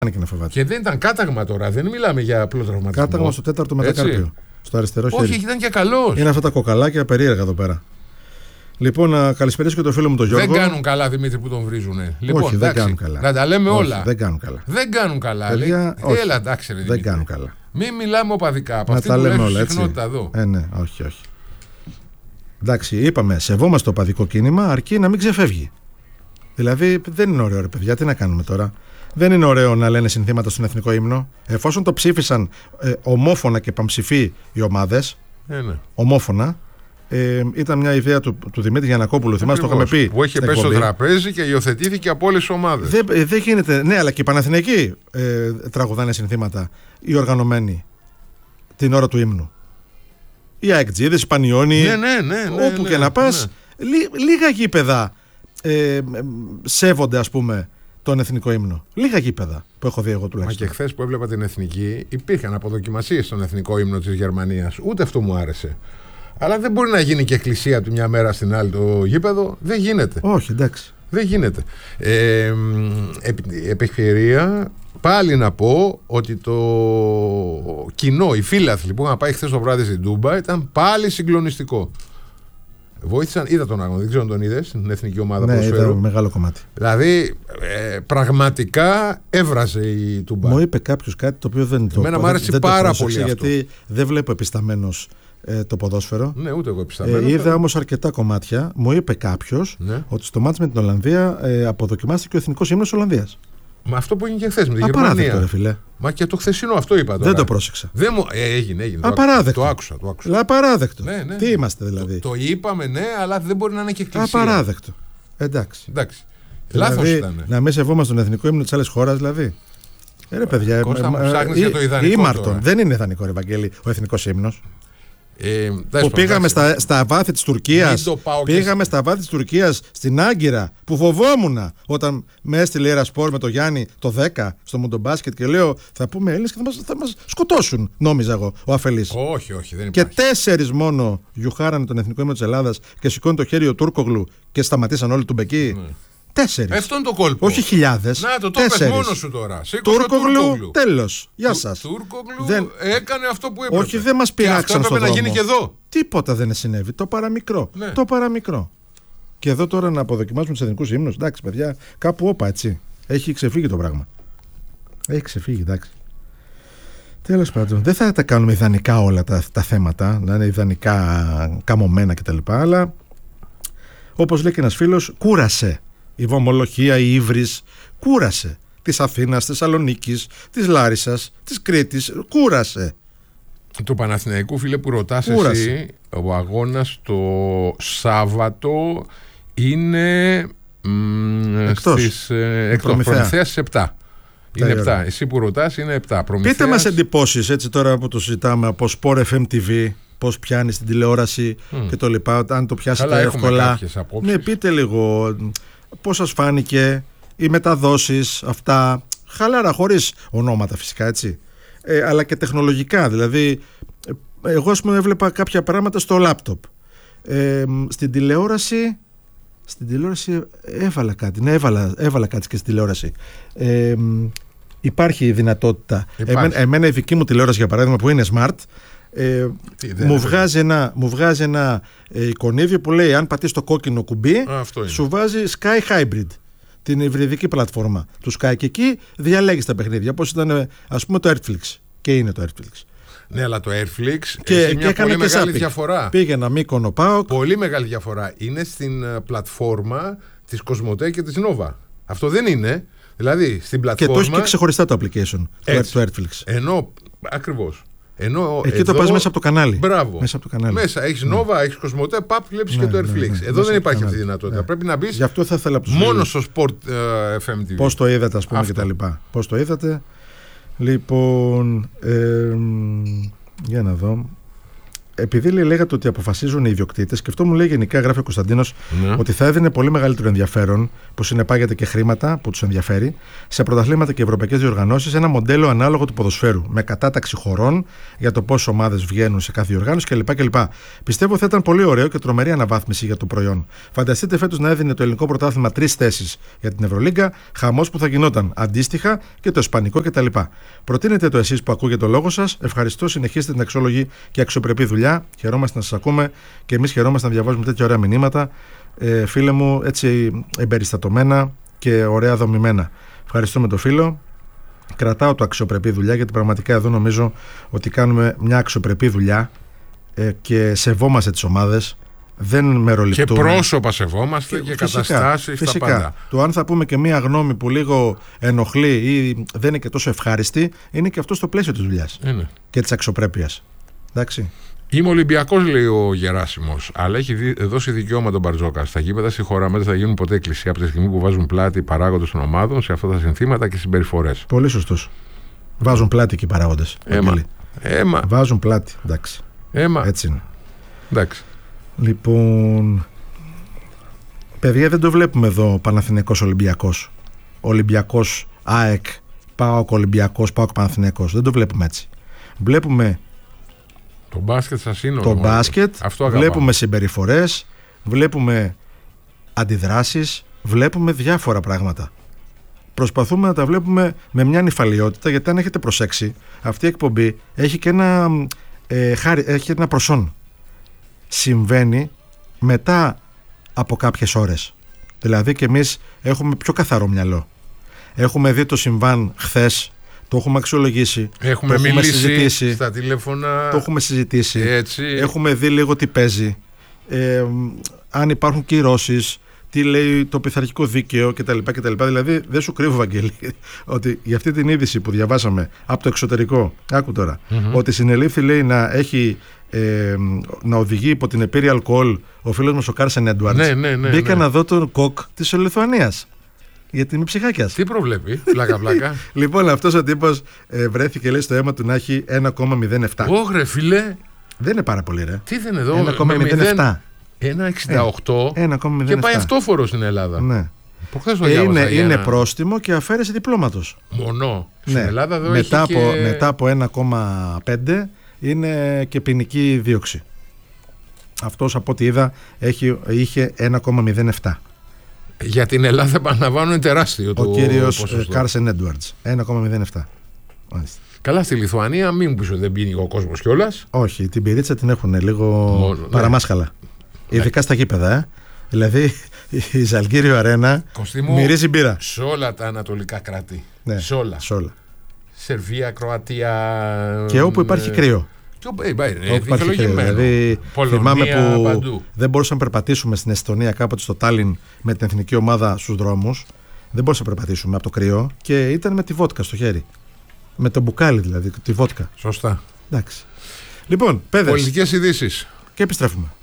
και να φοβάται. Και δεν ήταν κάταγμα τώρα, δεν μιλάμε για απλό τραυματισμό. Κάταγμα στο 4ο μετακάρπιο. Στο αριστερό χέρι. Όχι, ήταν και καλός. Είναι αυτά τα κοκαλάκια περίεργα εδώ πέρα. Λοιπόν, να καλησπερίσω και τον φίλο μου τον Γιώργο. Δεν κάνουν καλά, Δημήτρη, που τον βρίζουνε. Λοιπόν, όχι, δεν κάνουν καλά. Να τα λέμε όλα. Δεν κάνουν καλά. Δεν κάνουν καλά. Παιδιά, όχι, έλα, εντάξει, ρε, δεν κάνουν καλά. Μην μιλάμε οπαδικά. Από να αυτή τα που λέμε όλα, συχνότητα εδώ. Ναι, όχι. Εντάξει, είπαμε, σεβόμαστε το οπαδικό κίνημα, αρκεί να μην ξεφεύγει. Δηλαδή, δεν είναι ωραίο, ρε παιδιά, τι να κάνουμε τώρα. Δεν είναι ωραίο να λένε συνθήματα στον εθνικό ύμνο. Εφόσον το ψήφισαν ομόφωνα και πανψηφοί οι ομάδες, ομόφωνα, ήταν μια ιδέα του Δημήτρη Γιαννακόπουλου. Θυμάστε, το είχαμε πει. Που είχε πέσει στο τραπέζι και υιοθετήθηκε από όλες τις ομάδες. Δεν γίνεται. Ναι, αλλά και οι Παναθηναϊκοί τραγουδάνε συνθήματα οι οργανωμένοι την ώρα του ύμνου. Οι αεκτζίδες, οι Πανιόνιοι. Ναι, όπου και να πας, λίγα γήπεδα σέβονται, ας πούμε, τον εθνικό ύμνο. Λίγα γήπεδα που έχω δει εγώ τουλάχιστον. Μα και χθες που έβλεπα την εθνική, υπήρχαν αποδοκιμασίες στον εθνικό ύμνο της Γερμανίας. Ούτε αυτό μου άρεσε. Αλλά δεν μπορεί να γίνει και εκκλησία από τη μια μέρα στην άλλη το γήπεδο. Δεν γίνεται. Όχι, εντάξει. Δεν γίνεται. Επευκαιρία πάλι να πω ότι το κοινό, οι φίλαθλοι που είχαν πάει χθες το βράδυ στην Τούμπα ήταν πάλι συγκλονιστικό. Βοήθησαν, είδα τον αγώνα, δεν ξέρω αν τον είδες, στην εθνική ομάδα ποδοσφαίρου. Ναι, ήταν μεγάλο κομμάτι. Δηλαδή, πραγματικά έβραζε η Τούμπα. Μου είπε κάποιος κάτι το οποίο δεν το. Εμένα μου άρεσε πάρα πολύ αυτό. Γιατί δεν βλέπω επισταμένος το ποδόσφαιρο. Ναι, ούτε εγώ επισταμένος. Είδα όμως αρκετά κομμάτια. Μου είπε κάποιος ότι στο μάτς με την Ολλανδία αποδοκιμάστηκε ο εθνικός ύμνος Ολλανδίας. Μα αυτό που έγινε και χθες με την Γερμανία. Γερμανία. Ρε, φίλε. Μα και το χθεσινό αυτό είπα τώρα. Δεν το πρόσεξα. Δεν μου... έγινε. Απαράδεκτο. Το άκουσα. Απαράδεκτο. Ναι. Τι είμαστε δηλαδή. Το είπαμε, ναι, αλλά δεν μπορεί να είναι και εκκλησία. Απαράδεκτο. Εντάξει. Λάθος δηλαδή, ήταν. Να μην σεβόμαστε τον εθνικό ύμνο της άλλης χώρας, δηλαδή. Ρε παιδιά, ψάχνεις για το ιδανικό. Ήμαρτον. Δεν είναι ιδανικό, ρε Βαγγέλη, ο εθνικός ύμνος. Που πήγαμε στα βάθη της Τουρκίας. Πήγαμε στα βάθη της Τουρκίας στην Άγκυρα, που φοβόμουν όταν με έστειλε η Ερασπόρ με το Γιάννη το 10 στο μοντομπάσκετ και λέω θα πούμε Έλληνες και θα μας σκοτώσουν, νόμιζα εγώ, ο αφελής. Όχι, δεν υπάρχει. Και 4 μόνο γιουχάρανε τον εθνικό ύμνο της Ελλάδας και σηκώνει το χέρι ο Τούρκογλου και σταματήσαν όλοι του Μπεκί. 4. Αυτό είναι το κόλπο. Όχι χιλιάδες. Να το πες μόνος σου τώρα. Τούρκογλου, τέλος. Γεια σας. Τούρκογλου έκανε αυτό που έπρεπε. Όχι, δεν μας πειράξαν στον δρόμο. Να γίνει και εδώ. Τίποτα δεν συνέβη. Το παραμικρό. Ναι. Το παραμικρό. Και εδώ τώρα να αποδοκιμάσουμε τους εθνικούς ύμνους. Εντάξει, παιδιά, κάπου όπα έτσι. Έχει ξεφύγει το πράγμα. Έχει ξεφύγει, εντάξει. Τέλος πάντων, δεν θα τα κάνουμε ιδανικά όλα τα θέματα, να είναι ιδανικά καμωμένα κτλ. Αλλά όπως λέει και ένας φίλος, κούρασε. Η βομολογία, η ύβρις, κούρασε. Της Αθήνας, της Θεσσαλονίκης, της Λάρισσας, της Κρήτης, κούρασε. Του Παναθηναϊκού, φίλε, που ρωτάς εσύ, ο αγώνας το Σάββατο είναι στις Προμηθέας 7. Είναι 7. Εσύ που ρωτάς είναι 7. Προμηθέας... Πείτε μας εντυπώσεις έτσι τώρα που το συζητάμε από Sport FM TV, πώς πιάνει στην τηλεόραση και το λοιπά, αν το πιάσετε εύκολα. Ναι, πείτε λίγο πώς σας φάνηκε, οι μεταδόσεις, αυτά. Χαλάρα, χωρίς ονόματα φυσικά, έτσι. Αλλά και τεχνολογικά, δηλαδή εγώ ας πούμε έβλεπα κάποια πράγματα στο λάπτοπ. Στην τηλεόραση έβαλα κάτι. Ναι, έβαλα κάτι και στην τηλεόραση. Υπάρχει δυνατότητα. Εμένα η δική μου τηλεόραση, για παράδειγμα, που είναι smart, μου βγάζει ένα εικονίδιο που λέει αν πατήσεις το κόκκινο κουμπί σου βάζει Sky Hybrid, την υβριδική πλατφόρμα του Sky, και εκεί διαλέγεις τα παιχνίδια, όπως ήταν ας πούμε το Airflix, και είναι το Airflix. Ναι, αλλά το Airflix έχει μια πολύ μεγάλη διαφορά. Πήγαινα Μύκονο, ΠΑΟΚ. Πολύ μεγάλη διαφορά. Είναι στην πλατφόρμα της Κοσμοτέ και της Nova. Αυτό δεν είναι. Δηλαδή στην πλατφόρμα. Και το έχει και ξεχωριστά το application του Airflix. Ενώ ακριβώς. Εκεί εδώ, το πας μέσα από το κανάλι. Μπράβο. Μέσα από το κανάλι. Μέσα έχεις Nova, έχεις Κοσμοτέ, παπ, βλέπεις και το Airflix. Εδώ δεν υπάρχει αυτή η δυνατότητα. Πρέπει να μπεις μόνο στο Sport FM TV. Πώς το είδατε, ας πούμε, κτλ. Πώς το είδατε. Λοιπόν, για να δω. επειδή λέγατε ότι αποφασίζουν οι ιδιοκτήτες, και αυτό μου λέει γενικά, γράφει ο Κωνσταντίνος, ότι θα έδινε πολύ μεγαλύτερο ενδιαφέρον, που συνεπάγεται και χρήματα που τους ενδιαφέρει, σε πρωταθλήματα και ευρωπαϊκές διοργανώσεις, ένα μοντέλο ανάλογο του ποδοσφαίρου, με κατάταξη χωρών για το πόσες ομάδες βγαίνουν σε κάθε διοργάνωση κλπ. Πιστεύω θα ήταν πολύ ωραίο και τρομερή αναβάθμιση για το προϊόν. Φανταστείτε φέτος να έδινε το ελληνικό πρωτάθλημα 3 θέσεις για την Ευρωλίγκα, χαμός που θα γινόταν. Αντίστοιχα και το ισπανικό κτλ. Προτείνετε το εσείς που ακούγεται το λόγο σας. Ευχαριστώ. Συνεχίστε την αξιόλογη και αξιοπρεπή δουλειά. Χαιρόμαστε να σας ακούμε και εμείς χαιρόμαστε να διαβάζουμε τέτοια ωραία μηνύματα. Φίλε μου, έτσι εμπεριστατωμένα και ωραία δομημένα. Ευχαριστούμε τον φίλο. Κρατάω το αξιοπρεπή δουλειά, γιατί πραγματικά εδώ νομίζω ότι κάνουμε μια αξιοπρεπή δουλειά και σεβόμαστε τις ομάδες. Δεν μεροληπτούμε. Και πρόσωπα σεβόμαστε και καταστάσεις. Φυσικά. Τα πάντα. Το αν θα πούμε και μία γνώμη που λίγο ενοχλεί ή δεν είναι και τόσο ευχάριστη, είναι και αυτό στο πλαίσιο της δουλειάς και της αξιοπρέπειας. Εντάξει. Είμαι Ολυμπιακός, λέει ο Γεράσιμος, αλλά έχει δώσει δικαίωμα τον Μπαρτζόκα. Στα γήπεδα στη χώρα δεν θα γίνουν ποτέ εκκλησία από τη στιγμή που βάζουν πλάτη οι παράγοντες των ομάδων σε αυτά τα συνθήματα και συμπεριφορές. Πολύ σωστός. Βάζουν πλάτη και οι παράγοντες. Έμα. Βάζουν πλάτη. Εντάξει. Έτσι είναι. Εντάξει. Λοιπόν, παιδιά, δεν το βλέπουμε εδώ Παναθηναϊκός Ολυμπιακός. Ολυμπιακός ΑΕΚ, ΠΑΟΚ Ολυμπιακός, ΠΑΟΚ Παναθηναϊκός. Δεν το βλέπουμε έτσι. Βλέπουμε το μπάσκετ σαν σύνολο. Το μπάσκετ, βλέπουμε συμπεριφορές, βλέπουμε αντιδράσεις, βλέπουμε διάφορα πράγματα. Προσπαθούμε να τα βλέπουμε με μια νυφαλιότητα, γιατί αν έχετε προσέξει, αυτή η εκπομπή έχει και έχει ένα προσόν. Συμβαίνει μετά από κάποιες ώρες. Δηλαδή και εμείς έχουμε πιο καθαρό μυαλό. Έχουμε δει το συμβάν χθες, το έχουμε αξιολογήσει, έχουμε μιλήσει συζητήσει, στα τηλέφωνα, το έχουμε συζητήσει, έτσι. Έχουμε δει λίγο τι παίζει, αν υπάρχουν κυρώσεις, τι λέει το πειθαρχικό δίκαιο κτλ. Δηλαδή δεν σου κρύβω, Βαγγέλη, ότι για αυτή την είδηση που διαβάσαμε από το εξωτερικό, άκου τώρα, ότι συνελήφθη, λέει, να οδηγεί υπό την επίρρεια αλκοόλ ο φίλος μας ο Κάρσεν Έντουαρτς. Μπήκα να δω τον κοκ της Λιθουανίας. Γιατί είμαι ψυχάκιας. Τι προβλέπει, πλάκα. Λοιπόν, αυτός ο τύπος βρέθηκε, λέει, στο αίμα του να έχει 1,07. Ωγρε, φίλε. Δεν είναι πάρα πολύ, ρε. Τι δεν είναι εδώ, 1,07. 1,68 και πάει αυτόφορο στην Ελλάδα. Ναι. Είναι πρόστιμο και αφαίρεση διπλώματος. Μονό. Στην Ελλάδα εδώ μετά από 1,5 είναι και ποινική δίωξη. Αυτός, από ό,τι είδα, είχε 1,07. Για την Ελλάδα επαναλαμβάνω τεράστιο το ποσοστό. Ο κύριος Κάρσεν Έντουαρτς, 1,07. Καλά, στη Λιθουανία μην πεις ότι δεν πίνει ο κόσμος κιόλας. Όχι, την πυρίτσα την έχουν λίγο παραμάσχαλα. Ειδικά στα γήπεδα. Δηλαδή η Ζαλγκύριο Αρένα μυρίζει μπύρα. Σε όλα τα ανατολικά κράτη. Ναι, σε όλα. Σερβία, Κροατία. Και όπου υπάρχει κρύο. Δηλαδή θυμάμαι που παντού. Δεν μπορούσαμε να περπατήσουμε στην Εστονία, κάποτε στο Τάλιν, με την εθνική ομάδα στους δρόμους. Δεν μπορούσαμε να περπατήσουμε από το κρύο και ήταν με τη βότκα στο χέρι. Με το μπουκάλι, δηλαδή, τη βότκα. Σωστά. Εντάξει. Λοιπόν, παιδες. Πολιτικές ειδήσεις. Και επιστρέφουμε.